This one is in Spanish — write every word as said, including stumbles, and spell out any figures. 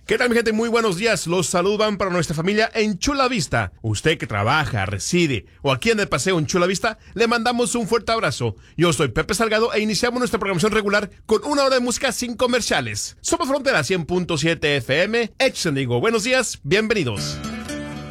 ¿Qué tal, mi gente? Muy buenos días. Los saludan para nuestra familia en Chula Vista. Usted que trabaja, reside o aquí en el paseo en Chula Vista, le mandamos un fuerte abrazo. Yo soy Pepe Salgado e iniciamos nuestra programación regular con una hora de música sin comerciales. Somos Frontera cien punto siete F M, Exxon. Digo, buenos días, bienvenidos.